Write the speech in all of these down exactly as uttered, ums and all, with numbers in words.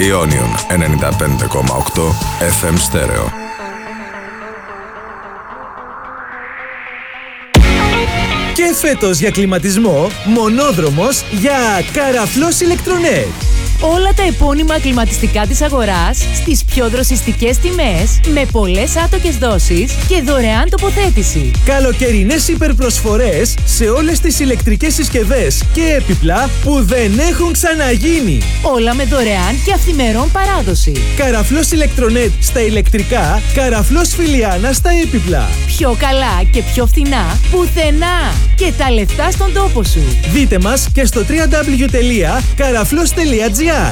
Ionion ενενήντα πέντε κόμμα οκτώ εφ εμ στέρεο. Και φέτος για κλιματισμό, μονόδρομος για Καραφλός Ηλεκτρονέτ. Όλα τα επώνυμα κλιματιστικά της αγοράς στις πιο δροσιστικές τιμές, με πολλές άτοκες δόσεις και δωρεάν τοποθέτηση. Καλοκαιρινές υπερπροσφορές σε όλες τις ηλεκτρικές συσκευές και έπιπλα που δεν έχουν ξαναγίνει. Όλα με δωρεάν και αυθημερών παράδοση. Καραφλός Ηλεκτρονέτ στα ηλεκτρικά, Καραφλός Φιλιάνα στα έπιπλα. Πιο καλά και πιο φθηνά πουθενά. Και τα λεφτά στον τόπο σου. Δείτε μας και στο double-u double-u double-u τελεία καραφλός τελεία τζι άρ.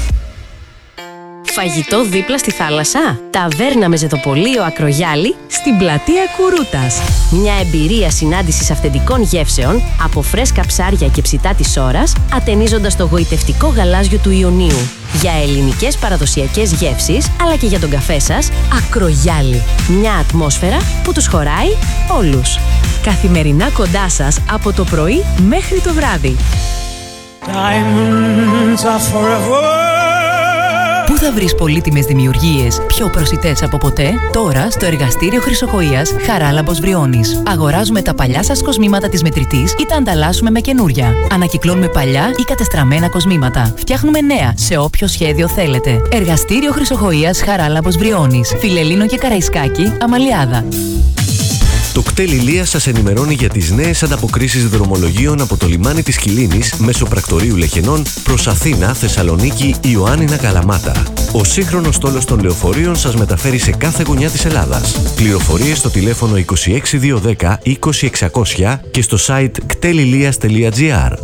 Φαγητό δίπλα στη θάλασσα. Ταβέρνα με ζεδοπολείο Ακρογιάλη στην πλατεία Κουρούτας. Μια εμπειρία συνάντησης αυθεντικών γεύσεων από φρέσκα ψάρια και ψητά της ώρας, ατενίζοντας το γοητευτικό γαλάζιο του Ιωνίου. Για ελληνικές παραδοσιακές γεύσεις, αλλά και για τον καφέ σας, Ακρογιάλη. Μια ατμόσφαιρα που τους χωράει όλους. Καθημερινά κοντά σας από το πρωί μέχρι το βράδυ. Πού θα βρεις πολύτιμες δημιουργίες πιο προσιτές από ποτέ? Τώρα στο εργαστήριο Χρυσοχοΐας Χαράλαμπος Βριώνης. Αγοράζουμε τα παλιά σας κοσμήματα της μετρητής ή τα ανταλλάσσουμε με καινούρια. Ανακυκλώνουμε παλιά ή κατεστραμμένα κοσμήματα. Φτιάχνουμε νέα σε όποιο σχέδιο θέλετε. Εργαστήριο Χρυσοχοΐας Χαράλαμπος Βριώνης. Φιλελλήνων και Καραϊσκάκη, Αμαλιάδα. Το κτέλ Ηλίας σας ενημερώνει για τις νέες ανταποκρίσεις δρομολογίων από το λιμάνι της Κιλίνης μέσω πρακτορείου Λεχενών προς Αθήνα, Θεσσαλονίκη, Ιωάννινα, Καλαμάτα. Ο σύγχρονος στόλος των λεωφορείων σας μεταφέρει σε κάθε γωνιά της Ελλάδας. Πληροφορίες στο τηλέφωνο είκοσι έξι διακόσια δέκα είκοσι εξακόσια και στο site κτέλ-ηλίας τελεία τζι άρ.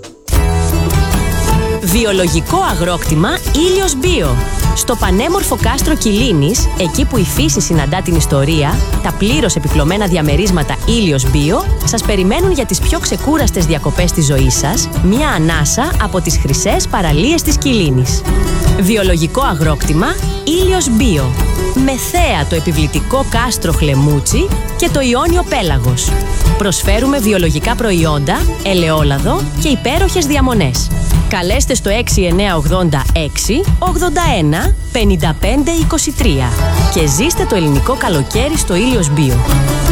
Βιολογικό αγρόκτημα Ήλιος Μπίο. Στο πανέμορφο κάστρο Κιλίνης, εκεί που η φύση συναντά την ιστορία, τα πλήρως επιπλωμένα διαμερίσματα Ήλιος Μπίο σας περιμένουν για τις πιο ξεκούραστες διακοπές της ζωής σας, μια ανάσα από τις χρυσές παραλίες της Κιλίνης. Βιολογικό αγρόκτημα Ήλιος Μπίο. Με θέα το επιβλητικό κάστρο Χλεμούτσι και το Ιόνιο Πέλαγος. Προσφέρουμε βιολογικά προϊόντα, ελαιόλαδο και υπέροχες διαμονές. Καλέστε στο έξι εννιά ογδόντα έξι ογδόντα ένα πενήντα πέντε είκοσι τρία και ζήστε το ελληνικό καλοκαίρι στο Ήλιος Μπίο.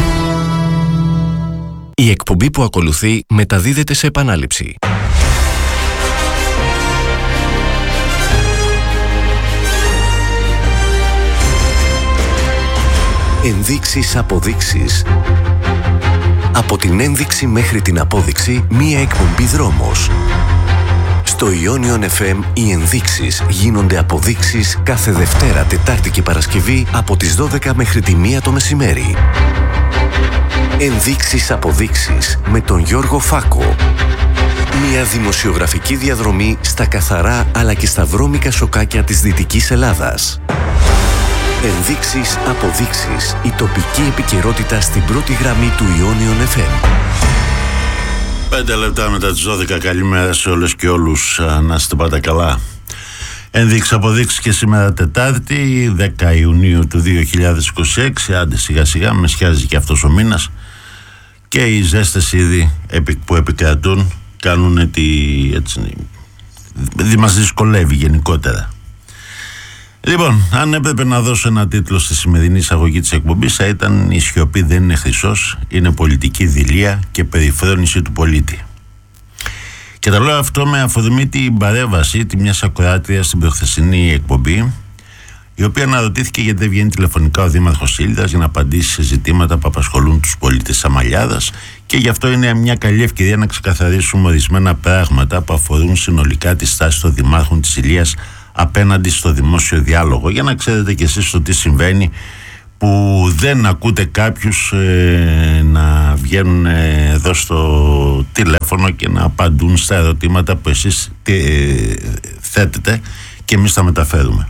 Η εκπομπή που ακολουθεί μεταδίδεται σε επανάληψη. Ενδείξεις, αποδείξεις. Από την ένδειξη μέχρι την απόδειξη, μία εκπομπή δρόμος. Στο Ionion εφ εμ οι ενδείξεις γίνονται αποδείξεις κάθε Δευτέρα, Τετάρτη και Παρασκευή από τις δώδεκα μέχρι τη μία το μεσημέρι. Ενδείξεις, αποδείξεις με τον Γιώργο Φάκο. Μια δημοσιογραφική διαδρομή στα καθαρά αλλά και στα βρώμικα σοκάκια της Δυτικής Ελλάδας. Ενδείξεις, αποδείξεις. Η τοπική επικαιρότητα στην πρώτη γραμμή του Ionion εφ εμ. Πέντε λεπτά μετά τις δώδεκα. Καλημέρα σε όλες και όλους. Να είστε πάντα καλά. Ενδείξεις, αποδείξεις και σήμερα Τετάρτη δέκα Ιουνίου του δύο χιλιάδες είκοσι έξι. Άντε σιγά σιγά, μεσιάζει και αυτός ο μήνας. Και οι ζέστες ήδη που επικρατούν κάνουν τη, έτσι, μας δυσκολεύει γενικότερα. Λοιπόν, αν έπρεπε να δώσω ένα τίτλο στη σημερινή εισαγωγή της εκπομπής, θα ήταν «Η σιωπή δεν είναι χρυσός, είναι πολιτική δειλία και περιφρόνηση του πολίτη». Και το λέω αυτό με αφορμή την παρέμβαση τη μιας ακροάτριας στην προχθεσινή εκπομπή, η οποία αναρωτήθηκε γιατί δεν βγαίνει τηλεφωνικά ο Δήμαρχος Ήλιας για να απαντήσει σε ζητήματα που απασχολούν τους πολίτες της Αμαλιάδας, και γι' αυτό είναι μια καλή ευκαιρία να ξεκαθαρίσουμε ορισμένα πράγματα που αφορούν συνολικά τη στάση των δημάρχων της Ηλίας απέναντι στο δημόσιο διάλογο, για να ξέρετε κι εσείς το τι συμβαίνει, που δεν ακούτε κάποιους ε, να βγαίνουν ε, εδώ στο τηλέφωνο και να απαντούν στα ερωτήματα που εσείς ε, θέτετε και εμείς τα μεταφέρουμε.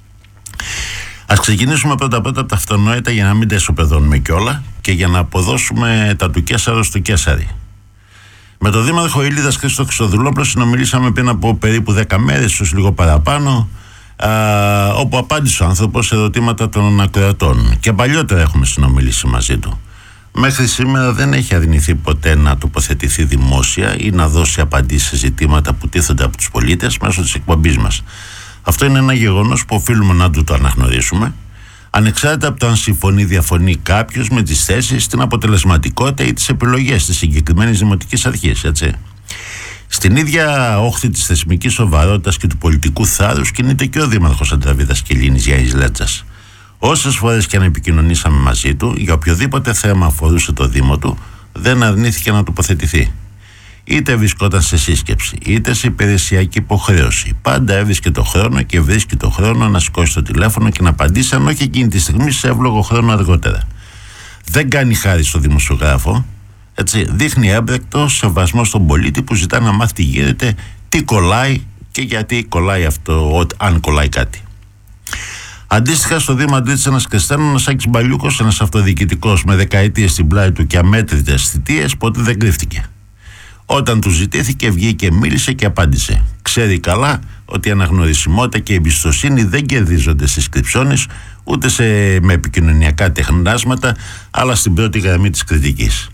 Ας ξεκινήσουμε πρώτα πρώτα από τα αυτονόητα, για να μην τα ισοπεδώνουμε κιόλα και για να αποδώσουμε τα του Κέσαρο στο Κέσαρι. Με τον Δήμαρχο Ήλιδας Χρήστο Χρυστοδουλόπουλο συνομιλήσαμε πριν από περίπου δέκα μέρες, ίσως λίγο παραπάνω, α, όπου απάντησε ο άνθρωπος σε ερωτήματα των ακροατών. Και παλιότερα έχουμε συνομιλήσει μαζί του. Μέχρι σήμερα δεν έχει αρνηθεί ποτέ να τοποθετηθεί δημόσια ή να δώσει απαντήσεις σε ζητήματα που τίθενται από τους πολίτες μέσω της εκπομπής μας. Αυτό είναι ένα γεγονός που οφείλουμε να του το αναγνωρίσουμε, ανεξάρτητα από το αν συμφωνεί ή διαφωνεί κάποιος με τις θέσεις, την αποτελεσματικότητα ή τις επιλογές της συγκεκριμένης δημοτικής αρχής, έτσι. Στην ίδια όχθη της θεσμικής σοβαρότητας και του πολιτικού θάρρους κινείται και ο δήμαρχος Αντραβίδας Κιλίνης Γιάννης Λέτσας. Όσες φορές και αν επικοινωνήσαμε μαζί του για οποιοδήποτε θέμα αφορούσε το Δήμο του, δεν αρνήθηκε να τοποθετηθεί. Είτε βρισκόταν σε σύσκεψη, είτε σε υπηρεσιακή υποχρέωση. Πάντα έβρισκε το χρόνο και βρίσκει το χρόνο να σηκώσει το τηλέφωνο και να απαντήσει, αν όχι εκείνη τη στιγμή, σε εύλογο χρόνο αργότερα. Δεν κάνει χάρη στο δημοσιογράφο, έτσι, δείχνει έμπρεκτο σεβασμό στον πολίτη που ζητά να μάθει τι γίνεται, τι κολλάει και γιατί κολλάει αυτό, αν κολλάει κάτι. Αντίστοιχα, στο Δήμο Αντρίτης ένας Κρεστάνων, ένας Άκης Μπαλιούκος, ένας αυτοδιοικητικός με δεκαετίες στην πλάτη του και αμέτρητες θητείες, ποτέ δεν κρύφτηκε. Όταν του ζητήθηκε, βγήκε, μίλησε και απάντησε. Ξέρει καλά ότι η αναγνωρισιμότητα και η εμπιστοσύνη δεν κερδίζονται στις κρυψώνεις, ούτε σε, με επικοινωνιακά τεχνάσματα, αλλά στην πρώτη γραμμή της κριτικής.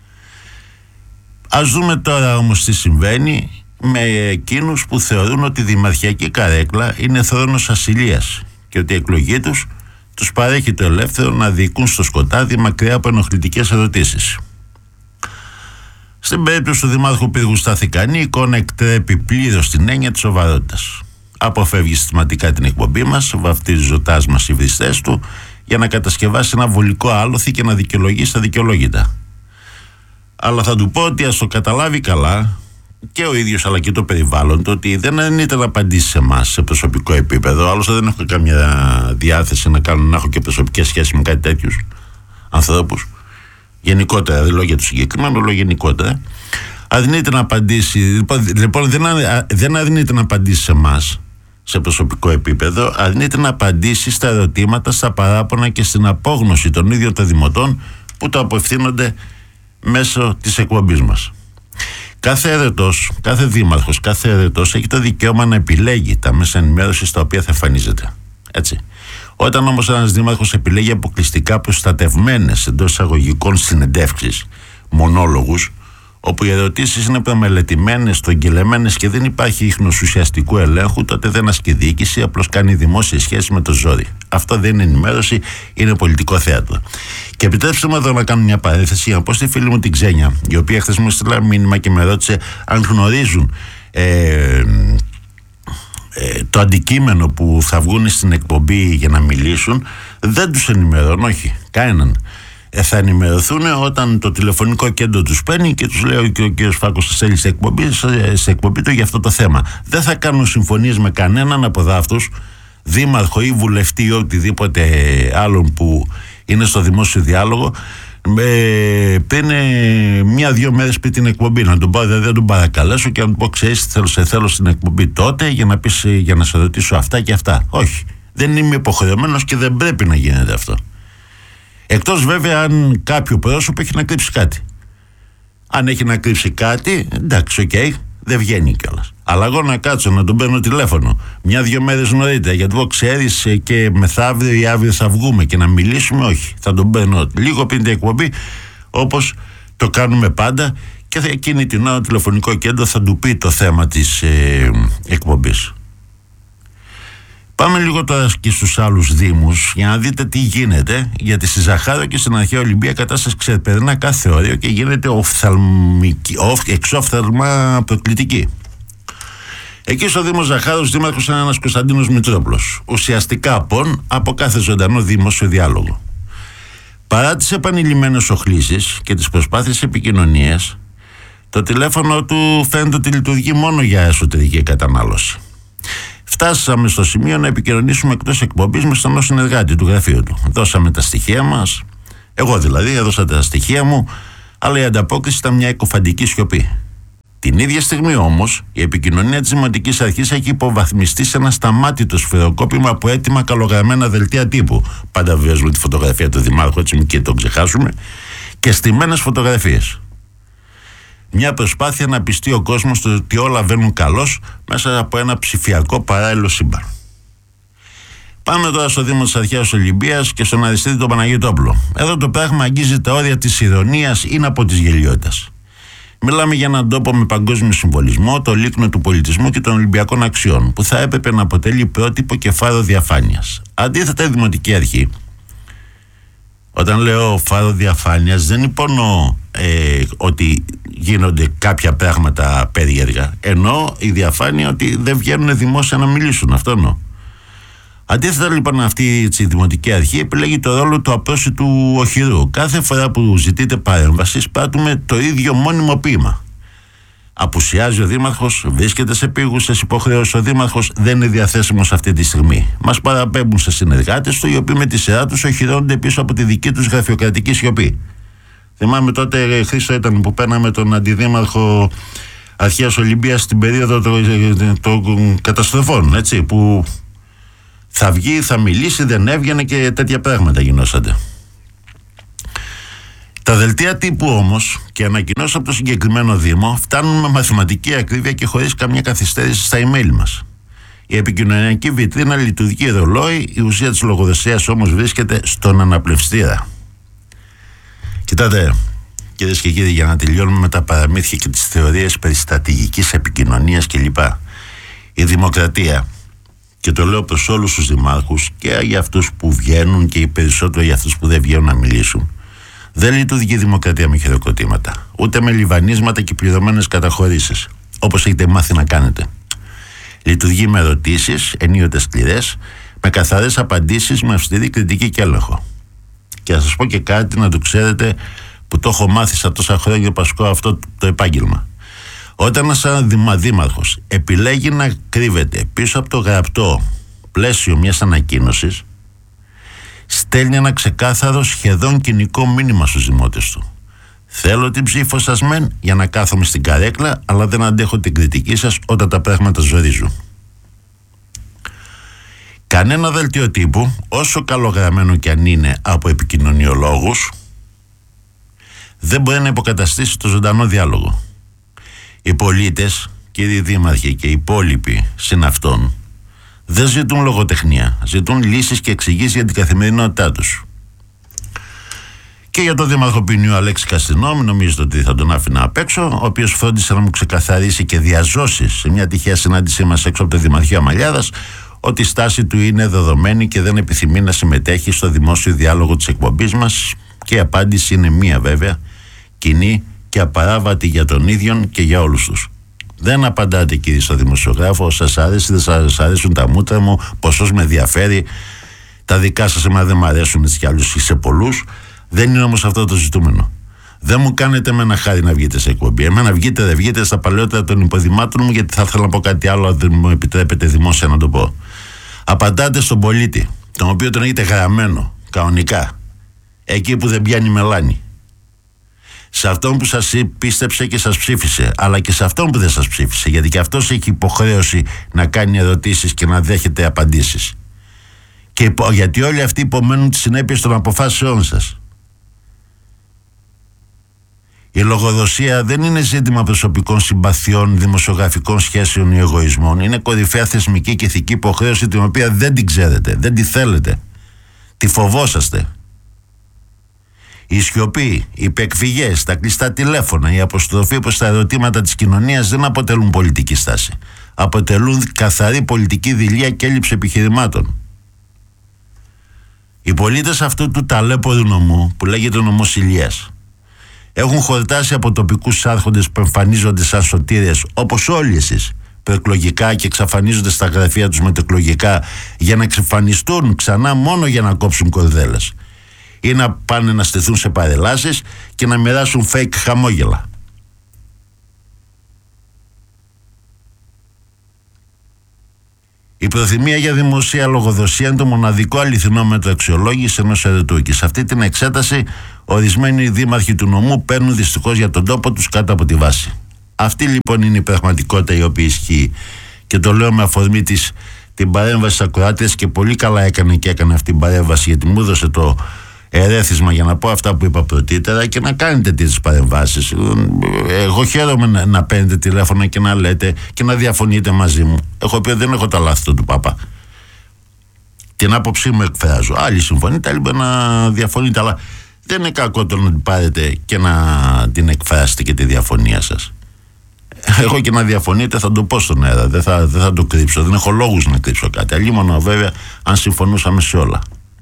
Ας δούμε τώρα όμως τι συμβαίνει με εκείνους που θεωρούν ότι η δημαρχιακή καρέκλα είναι θρόνος ασυλίας και ότι η εκλογή τους τους παρέχει το ελεύθερο να διοικούν στο σκοτάδι μακριά από ενοχλητικές ερωτήσεις. Στην περίπτωση του Δημάρχου Πύργου Σταθικανή, η εικόνα εκτρέπει πλήρως την έννοια της σοβαρότητας. Αποφεύγει συστηματικά την εκπομπή μας, βαφτίζοντάς μας οι βριστές του για να κατασκευάσει ένα βολικό άλοθη και να δικαιολογήσει τα δικαιολόγητα. Αλλά θα του πω ότι ας το καταλάβει καλά και ο ίδιος αλλά και το περιβάλλον του, ότι δεν αρνείται να απαντήσει σε εμάς σε προσωπικό επίπεδο. Άλλωστε δεν έχω καμία διάθεση να κάνω, να έχω και προσωπικές σχέσεις με κάτι τέτοιους ανθρώπους. Γενικότερα, δεν λέω για το συγκεκριμένο, λέω γενικότερα. Αρνείται να απαντήσει, λοιπόν, δεν, δεν αρνείται να απαντήσει σε εμάς σε προσωπικό επίπεδο, αρνείται να απαντήσει στα ερωτήματα, στα παράπονα και στην απόγνωση των ίδιων των δημοτών που το απευθύνονται μέσω της εκπομπής μας. Κάθε αιρετός, κάθε δήμαρχος, κάθε αιρετός έχει το δικαίωμα να επιλέγει τα μέσα ενημέρωσης στα οποία θα εμφανίζεται. Έτσι. Όταν όμως ένας δήμαρχος επιλέγει αποκλειστικά προστατευμένες εντός εισαγωγικών συνεντεύξεις, μονόλογους, όπου οι ερωτήσεις είναι προμελετημένες, στρογγυλεμένες και δεν υπάρχει ίχνος ουσιαστικού ελέγχου, τότε δεν ασκεί διοίκηση, απλώς κάνει δημόσια σχέση με το ζόρι. Αυτό δεν είναι ενημέρωση, είναι πολιτικό θέατρο. Και επιτρέψτε μου εδώ να κάνω μια παρένθεση για να πω στη φίλη μου την Ξένια, η οποία χθες μου έστειλε μήνυμα και με ρώτησε αν γνωρίζουν ε, ε, το αντικείμενο που θα βγουν στην εκπομπή για να μιλήσουν. Δεν τους ενημερώνω, όχι, κανέναν. Ε, θα ενημερωθούν όταν το τηλεφωνικό κέντρο τους παίρνει και τους λέει και ο κ. Φάκος σας θέλει σε εκπομπή, σε εκπομπή του για αυτό το θέμα. Δεν θα κάνουν συμφωνίες με κανέναν από δάφτους, δήμαρχο ή βουλευτή ή οτιδήποτε άλλον που είναι στο δημόσιο διάλογο, ε, πριν μία-δύο μέρες πριν την εκπομπή. Να τον πάω, δεν τον παρακαλέσω και να του πω: ξέρεις, θέλω, σε θέλω στην εκπομπή τότε για να, πεις, για να σε ρωτήσω αυτά και αυτά. Όχι. Δεν είμαι υποχρεωμένος και δεν πρέπει να γίνεται αυτό. Εκτός βέβαια αν κάποιο πρόσωπο έχει να κρύψει κάτι. Αν έχει να κρύψει κάτι, εντάξει, οκ, okay, δεν βγαίνει κιόλας. Αλλά εγώ να κάτσω να τον παίρνω τηλέφωνο μια-δυο μέρες νωρίτερα, γιατί εγώ ξέρεις και μεθαύριο ή αύριο θα βγούμε και να μιλήσουμε, όχι. Θα τον παίρνω λίγο πριν την εκπομπή, όπως το κάνουμε πάντα, και θα, εκείνη την ώρα το τηλεφωνικό κέντρο θα του πει το θέμα της ε, εκπομπής. Πάμε λίγο τώρα και στους άλλους δήμους για να δείτε τι γίνεται, γιατί στη Ζαχάρο και στην Αρχαία Ολυμπία η κατάσταση ξεπερνά κάθε όριο και γίνεται εξόφθαλμα προκλητική. Εκεί στο Δήμο Ζαχάρος δήμαρχος είναι ένας Κωνσταντίνος Μητρόπουλος, ουσιαστικά απόν από κάθε ζωντανό δημόσιο διάλογο. Παρά τις επανειλημμένες οχλήσεις και τις προσπάθειες επικοινωνίας, το τηλέφωνο του φαίνεται ότι λειτουργεί μόνο για εσωτερική κατανάλωση. Φτάσαμε στο σημείο να επικοινωνήσουμε εκτός εκπομπής με στενό συνεργάτη του γραφείου του. Δώσαμε τα στοιχεία μας, εγώ δηλαδή έδωσα τα στοιχεία μου, αλλά η ανταπόκριση ήταν μια εκοφαντική σιωπή. Την ίδια στιγμή όμως, η επικοινωνία της Δημοτικής Αρχής έχει υποβαθμιστεί σε ένα σταμάτητο σφαιροκόπημα από έτοιμα καλογραμμένα δελτία τύπου. Πάντα βεβαίως με τη φωτογραφία του Δημάρχου, έτσι μην και τον ξεχάσουμε, και στημένες φωτογραφίες. Μια προσπάθεια να πιστεί ο κόσμος ότι όλα βαίνουν καλώς μέσα από ένα ψηφιακό παράλληλο σύμπαν. Πάμε τώρα στο Δήμο της Αρχαίας Ολυμπίας και στον Αριστίδη τον Παναγιωτόπουλο. Εδώ το πράγμα αγγίζει τα όρια της ηρωνίας ή από της γελιότητας. Μιλάμε για έναν τόπο με παγκόσμιο συμβολισμό, το λίκνο του πολιτισμού και των Ολυμπιακών αξιών, που θα έπρεπε να αποτελεί πρότυπο και φάρο διαφάνειας. Αντίθετα, η Δημοτική Αρχή, όταν λέω φάρο διαφάνειας, δεν υπονοώ ε, ότι γίνονται κάποια πράγματα περίεργα. Εννοώ η διαφάνεια ότι δεν βγαίνουν δημόσια να μιλήσουν. Αυτό εννοώ. Αντίθετα, λοιπόν, αυτή η Δημοτική Αρχή επιλέγει το ρόλο του απρόσιτου οχυρού. Κάθε φορά που ζητείτε παρέμβαση, σπάτουμε το ίδιο μόνιμο ποίημα. Απουσιάζει ο Δήμαρχος, βρίσκεται σε επίγουσες υποχρεώσεις ο Δήμαρχος, δεν είναι διαθέσιμος αυτή τη στιγμή. Μας παραπέμπουν σε συνεργάτες του, οι οποίοι με τη σειρά τους οχυρώνονται πίσω από τη δική τους γραφειοκρατική σιωπή. Θυμάμαι τότε, Χρήστο, ήταν που παίρναμε τον αντιδήμαρχο Αρχαίας Ολυμπίας στην περίοδο των το, το καταστροφών, έτσι, που θα βγει, θα μιλήσει, δεν έβγαινε και τέτοια πράγματα γινόσανται. Τα δελτία τύπου όμως και ανακοινώσεις από το συγκεκριμένο Δήμο φτάνουν με μαθηματική ακρίβεια και χωρίς καμία καθυστέρηση στα email μας. Η επικοινωνιακή βιτρίνα λειτουργεί ρολόι, η ουσία της λογοδοσίας όμως βρίσκεται στον αναπνευστήρα. Κοιτάτε, κυρίες και κύριοι, για να τελειώνουμε με τα παραμύθια και τις θεωρίες περί στρατηγικής επικοινωνίας κλπ. Η δημοκρατία, και το λέω προς όλους τους δημάρχους και για αυτούς που βγαίνουν και οι περισσότεροι για αυτούς που δεν βγαίνουν να μιλήσουν, δεν λειτουργεί η δημοκρατία με χειροκροτήματα, ούτε με λιβανίσματα και πληρωμένες καταχωρήσεις, όπως έχετε μάθει να κάνετε. Λειτουργεί με ερωτήσεις, ενίοτε σκληρές, με καθαρές απαντήσεις, με αυστηρή κριτική και έλεγχο. Και θα σας πω και κάτι να το ξέρετε, που το έχω μάθει στα τόσα χρόνια που ασκώ αυτό το επάγγελμα. Όταν ένας δήμαρχος επιλέγει να κρύβεται πίσω από το γραπτό πλαίσιο μιας ανακοίνωσης, στέλνει ένα ξεκάθαρο, σχεδόν κοινικό μήνυμα στους δημότες του. Θέλω την ψήφο σας μεν για να κάθομαι στην καρέκλα, αλλά δεν αντέχω την κριτική σας όταν τα πράγματα ζορίζουν. Κανένα δελτίο τύπου, όσο καλογραμμένο κι αν είναι από επικοινωνιολόγους, δεν μπορεί να υποκαταστήσει το ζωντανό διάλογο. Οι πολίτες, κύριοι δήμαρχοι και οι υπόλοιποι συναυτών, δεν ζητούν λογοτεχνία, ζητούν λύσεις και εξηγήσεις για την καθημερινότητά τους. Και για τον Δήμαρχο Ποινιού Αλέξη Καστινό, μην νομίζετε ότι θα τον άφηνα απ' έξω, ο οποίος φρόντισε να μου ξεκαθαρίσει και διαζώσει σε μια τυχαία συνάντησή μας έξω από το Δημαρχείο Αμαλιάδας ότι η στάση του είναι δεδομένη και δεν επιθυμεί να συμμετέχει στο δημόσιο διάλογο της εκπομπής μας, και η απάντηση είναι μία βέβαια, κοινή και απαράβατη για τον ίδιον και για όλους τους. Δεν απαντάτε, κύριε στο δημοσιογράφο, σας αρέσει, δεν σας αρέσουν τα μούτρα μου, ποσός με ενδιαφέρει, τα δικά σας εμένα δεν μ' αρέσουν έτσι κι άλλους σε πολλούς. Δεν είναι όμως αυτό το ζητούμενο. Δεν μου κάνετε με ένα χάρη να βγείτε σε εκπομπή. Εμένα βγείτε, δεν βγείτε στα παλαιότερα των υποδημάτων μου, γιατί θα ήθελα να πω κάτι άλλο, αν δεν μου επιτρέπετε δημόσια να το πω. Απαντάτε στον πολίτη, τον οποίο τον έχετε γραμμένο κανονικά, εκεί που δεν πιάνει μελάνι. Σε αυτόν που σας πίστεψε και σας ψήφισε, αλλά και σε αυτόν που δεν σας ψήφισε, γιατί και αυτός έχει υποχρέωση να κάνει ερωτήσεις και να δέχεται απαντήσεις. Και γιατί όλοι αυτοί υπομένουν τις συνέπειες των αποφάσεών σας. Η λογοδοσία δεν είναι ζήτημα προσωπικών συμπαθειών, δημοσιογραφικών σχέσεων ή εγωισμών. Είναι κορυφαία θεσμική και ηθική υποχρέωση, την οποία δεν την ξέρετε, δεν τη θέλετε. Τη φοβόσαστε. Η σιωπή, οι υπεκφυγές, τα κλειστά τηλέφωνα, η αποστροφή προς τα ερωτήματα της κοινωνίας δεν αποτελούν πολιτική στάση. Αποτελούν καθαρή πολιτική δειλία και έλλειψη επιχειρημάτων. Οι πολίτες αυτού του ταλέπορου νομού, που λέγεται νομός Ηλίας, έχουν χορτάσει από τοπικούς άρχοντες που εμφανίζονται σαν σωτήρες, όπως όλοι εσείς, προεκλογικά, και εξαφανίζονται στα γραφεία τους μετεκλογικά για να εξαφανιστούν ξανά μόνο για να κόψουν κορδέλες ή να πάνε να στηθούν σε παρελάσεις και να μοιράσουν fake χαμόγελα. Η προθυμία για δημοσία λογοδοσία είναι το μοναδικό αληθινό μέτρο αξιολόγηση ενός αιρετού, και σε αυτή την εξέταση ορισμένοι δήμαρχοι του νομού παίρνουν δυστυχώς για τον τόπο τους κάτω από τη βάση. Αυτή λοιπόν είναι η πραγματικότητα η οποία ισχύει, και το λέω με αφορμή της, την παρέμβαση στις ακροάτριες, και πολύ καλά έκανε και έκανε αυτή την παρέμβαση, γιατί μου έδωσε το ερέθισμα για να πω αυτά που είπα πρωτήτερα και να κάνετε τις παρεμβάσεις. Εγώ χαίρομαι να, να παίρνετε τηλέφωνα και να λέτε και να διαφωνείτε μαζί μου. Εγώ πει δεν έχω τα λάθη του Πάπα. Την άποψή μου εκφράζω. Άλλοι συμφωνείτε, άλλοι μπορεί να διαφωνείτε, αλλά Δεν είναι κακό το να την πάρετε και να την εκφράσετε και τη διαφωνία σας. Εγώ και να διαφωνείτε θα το πω στον αέρα, δεν θα, δεν θα το κρύψω, δεν έχω λόγους να κρύψω κάτι. Αλλήμον βέβαια αν συμφωνούσαμε σε όλα.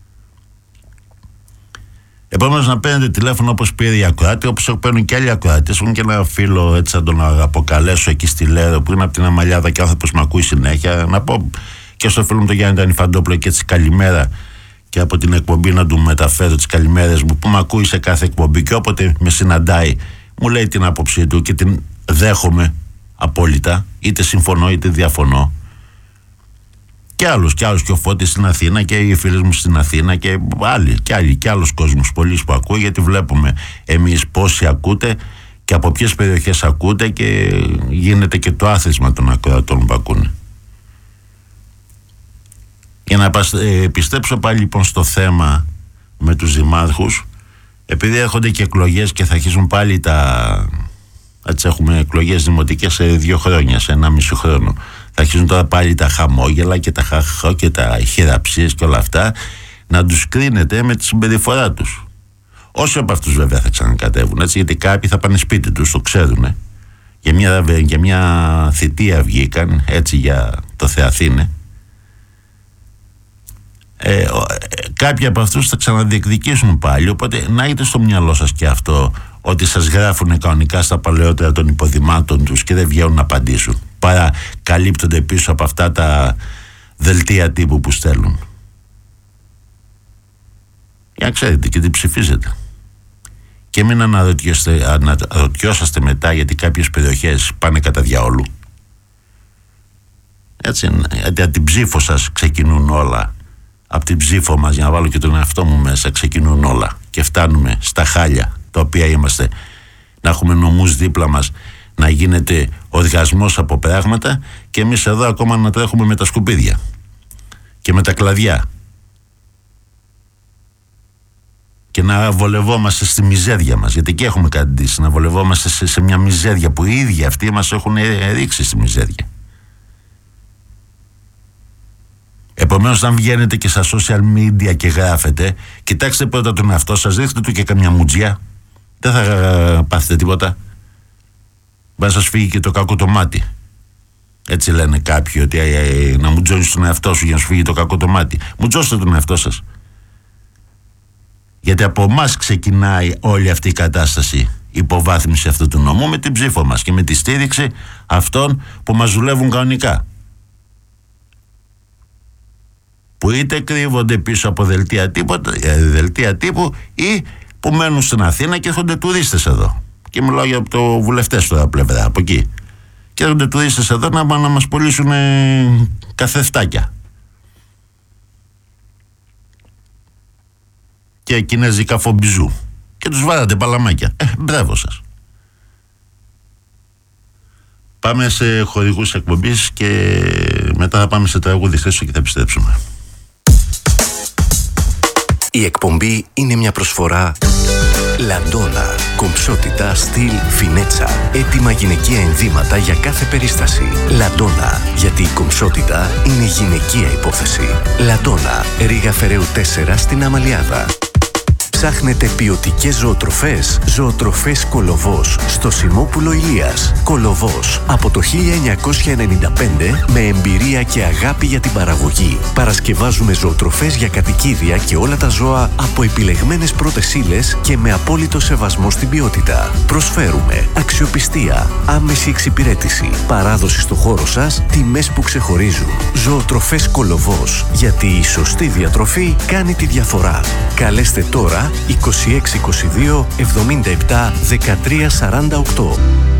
Επομένως να παίρνετε τηλέφωνο όπως πήρε η ακροάτη, όπως παίρνουν και άλλοι ακροάτες. Έχουν και ένα φίλο, έτσι θα τον αποκαλέσω, εκεί στη Λέρο, που είναι από την Αμαλιάδα και άνθρωπος με ακούει συνέχεια. Να πω και στο φίλο μου τον Γιάννη Τανιφαντόπουλο και έτσι καλημέρα, και από την εκπομπή να του μεταφέρω τις καλημέρες μου, που με ακούει σε κάθε εκπομπή και όποτε με συναντάει μου λέει την άποψή του και την δέχομαι απόλυτα, είτε συμφωνώ είτε διαφωνώ. Και άλλους, και άλλους, και ο Φώτης στην Αθήνα και οι φίλοι μου στην Αθήνα και άλλοι, και άλλοι, και άλλος κόσμος πολλοί που ακούει, γιατί βλέπουμε εμείς πόσοι ακούτε και από ποιες περιοχές ακούτε και γίνεται και το άθροισμα των ακροατών που ακούνε. Για να επιστρέψω πάλι λοιπόν στο θέμα με τους δημάρχους, επειδή έρχονται και εκλογές και θα αρχίσουν πάλι τα... Έτσι έχουμε εκλογές δημοτικές σε δύο χρόνια, σε ένα μισό χρόνο. Θα αρχίσουν τώρα πάλι τα χαμόγελα και τα χαχώ και τα χειραψίες και όλα αυτά, να τους κρίνετε με τη συμπεριφορά τους. Όσοι από αυτούς βέβαια θα ξανακατεύουν, έτσι, γιατί κάποιοι θα πάνε σπίτι τους, το ξέρουν. Για μια, για μια θητεία βγήκαν, έτσι, για το Θεαθήνε. Ε, κάποιοι από αυτούς θα ξαναδιεκδικήσουν πάλι, οπότε να έχετε στο μυαλό σας και αυτό, ότι σας γράφουν κανονικά στα παλαιότερα των υποδημάτων τους και δεν βγαίνουν να απαντήσουν, παρά καλύπτονται πίσω από αυτά τα δελτία τύπου που στέλνουν. Για να ξέρετε και τι ψηφίζετε. Και μην αναρωτιόσαστε μετά γιατί κάποιες περιοχές πάνε κατά διαόλου. Έτσι, γιατί από την ψήφο σας ξεκινούν όλα. Από την ψήφο μας, για να βάλω και τον εαυτό μου μέσα, ξεκινούν όλα. Και φτάνουμε στα χάλια τα οποία είμαστε. Να έχουμε νομούς δίπλα μας, να γίνεται οργασμός από πράγματα και εμείς εδώ ακόμα να τρέχουμε με τα σκουπίδια και με τα κλαδιά και να βολευόμαστε στη μιζέρια μας, γιατί και έχουμε καταντήσει να βολευόμαστε σε, σε μια μιζέρια που οι ίδιοι αυτοί μας έχουν ρίξει στη μιζέρια. Επομένως, αν βγαίνετε και στα social media και γράφετε, κοιτάξτε πρώτα τον εαυτό σας, ρίξτε του και καμιά μουτζιά, δεν θα πάθετε τίποτα. Μπα σας φύγει και το κακό το μάτι. Έτσι λένε κάποιοι, ότι ε, ε, να μουτζώνεις τον εαυτό σου για να σου φύγει το κακό το μάτι. Μουτζώστε τον εαυτό σας. Γιατί από εμάς ξεκινάει όλη αυτή η κατάσταση, η υποβάθμιση αυτού του νόμου, με την ψήφο μας και με τη στήριξη αυτών που μας δουλεύουν κανονικά. Που είτε κρύβονται πίσω από δελτία τύπου, δελτία τύπου ή που μένουν στην Αθήνα και έρχονται τουρίστες εδώ. Και μιλάω για το βουλευτές τώρα πλευρά, από εκεί. Και έρχονται τουρίστες εδώ να, να μας πωλήσουν ε, καθρεφτάκια. Και κινέζικα φομπιζού. Και τους βάλατε παλαμάκια. Ε, μπράβο σας. Πάμε σε χορηγούς εκπομπής και μετά θα πάμε σε τραγούδι Χρήστο και θα επιστρέψουμε. Η εκπομπή είναι μια προσφορά Λαντόνα. Κομψότητα, στυλ, φινέτσα. Έτοιμα γυναικεία ενδύματα για κάθε περίσταση. Λαντόνα. Γιατί η κομψότητα είναι γυναικεία υπόθεση. Λαντόνα. Ρήγα Φεραίου τέσσερα στην Αμαλιάδα. Ψάχνετε ποιοτικές ζωοτροφές? Ζωοτροφές Κολοβός στο Σιμόπουλο Ηλίας. Κολοβός από το χίλια εννιακόσια ενενήντα πέντε με εμπειρία και αγάπη για την παραγωγή. Παρασκευάζουμε ζωοτροφές για κατοικίδια και όλα τα ζώα από επιλεγμένες πρώτες ύλες και με απόλυτο σεβασμό στην ποιότητα. Προσφέρουμε αξιοπιστία, άμεση εξυπηρέτηση, παράδοση στο χώρο σας, τιμές που ξεχωρίζουν. Ζωοτροφές Κολοβός. Γιατί η σωστή διατροφή κάνει τη διαφορά. Καλέστε τώρα είκοσι έξι είκοσι δύο εβδομήντα επτά δεκατρία σαράντα οκτώ.